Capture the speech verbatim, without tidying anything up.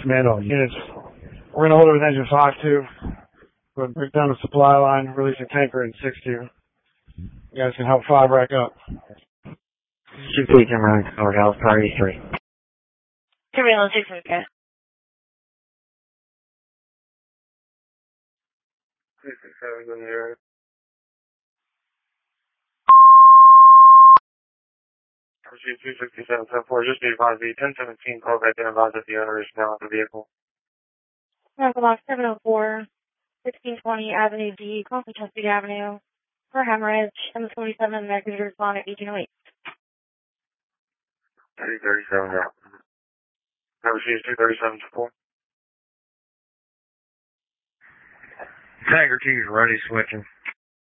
Command all units. We're going to hold it with engine five two. We're going to break down the supply line, releasing tanker in six two. You guys can help five rack up. two feet in running over Dallas Power E three. Terminal six, okay. two six seven in the area. Proceed two sixty-seven seven four, just be advised the ten seventeen Corvette and advised that the owner is now at the vehicle. Medical box seven oh four, sixteen twenty Avenue D, Conklin Chesapeake Avenue, for hemorrhage, and the twenty-seven American to respond at eighteen oh eight. two thirty-seven, yeah. That receives two thirty-seven four. Tiger two is ready switching.